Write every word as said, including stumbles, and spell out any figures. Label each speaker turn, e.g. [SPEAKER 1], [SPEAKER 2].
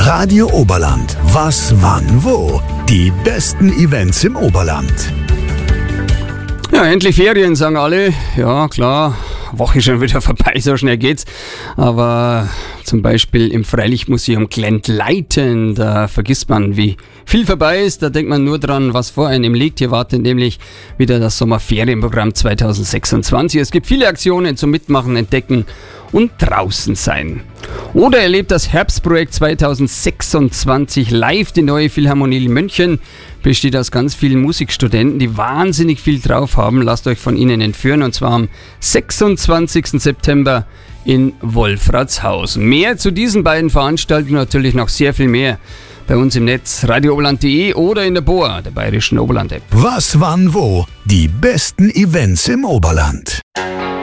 [SPEAKER 1] Radio Oberland. Was, wann, wo? Die besten Events im Oberland.
[SPEAKER 2] Ja, endlich Ferien, sagen alle. Ja, klar, Woche schon wieder vorbei, so schnell geht's. Aber zum Beispiel im Freilichtmuseum Glendleiten, da vergisst man, wie viel vorbei ist. Da denkt man nur dran, was vor einem liegt. Hier wartet nämlich wieder das Sommerferienprogramm zwanzig sechsundzwanzig. Es gibt viele Aktionen zum Mitmachen, Entdecken und draußen sein. Oder erlebt das Herbstprojekt zwanzig sechsundzwanzig live. Die neue Philharmonie in München besteht aus ganz vielen Musikstudenten, die wahnsinnig viel drauf haben. Lasst euch von ihnen entführen, und zwar am sechsundzwanzigsten September in Wolfratshausen. Mehr zu diesen beiden Veranstaltungen, natürlich noch sehr viel mehr bei uns im Netz, radio oberland punkt de oder in der B O A, der Bayerischen Oberland-App.
[SPEAKER 1] Was, wann, wo? Die besten Events im Oberland.